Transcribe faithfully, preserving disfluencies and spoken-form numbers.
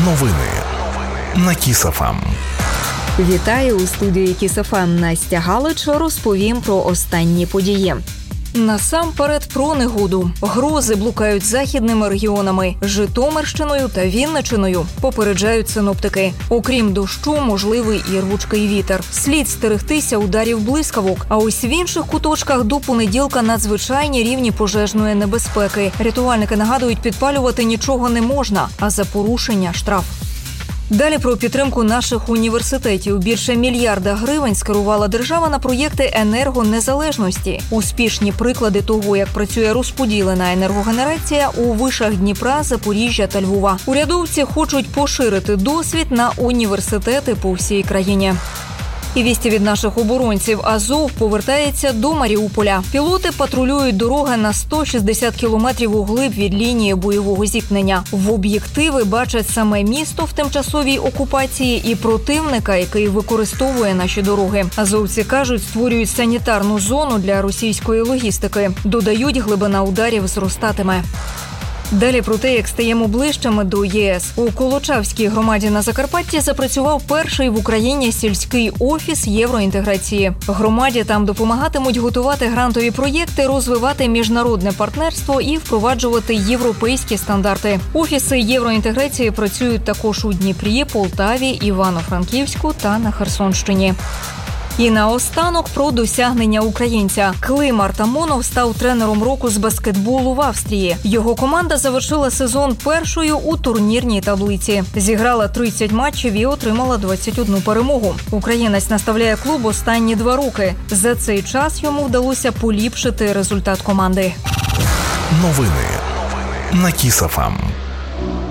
Новини на Кіс-еф-ем. Вітаю, у студії Кіс-еф-ем Настя Галич. Розповім про останні події. Насамперед про негоду. Грози блукають західними регіонами – Житомирщиною та Вінничиною, попереджають синоптики. Окрім дощу, можливий і рвучкий вітер. Слід стерегтися ударів блискавок. А ось в інших куточках до понеділка надзвичайні рівні пожежної небезпеки. Рятувальники нагадують, підпалювати нічого не можна, а за порушення – штраф. Далі про підтримку наших університетів. Більше мільярда гривень скерувала держава на проєкти енергонезалежності. Успішні приклади того, як працює розподілена енергогенерація у вишах Дніпра, Запоріжжя та Львова. Урядовці хочуть поширити досвід на університети по всій країні. І вісті від наших оборонців. Азов повертається до Маріуполя. Пілоти патрулюють дороги на сто шістдесят кілометрів углиб від лінії бойового зіткнення. В об'єктиви бачать саме місто в тимчасовій окупації і противника, який використовує наші дороги. Азовці кажуть, створюють санітарну зону для російської логістики. Додають, глибина ударів зростатиме. Далі про те, як стаємо ближчими до ЄС. У Колочавській громаді на Закарпатті запрацював перший в Україні сільський офіс євроінтеграції. Громаді там допомагатимуть готувати грантові проєкти, розвивати міжнародне партнерство і впроваджувати європейські стандарти. Офіси євроінтеграції працюють також у Дніпрі, Полтаві, Івано-Франківську та на Херсонщині. І наостанок про досягнення українця. Клим Артамонов став тренером року з баскетболу в Австрії. Його команда завершила сезон першою у турнірній таблиці. Зіграла тридцять матчів і отримала двадцять одну перемогу. Українець наставляє клуб останні два роки. За цей час йому вдалося поліпшити результат команди. Новини на Кіс-еф-ем.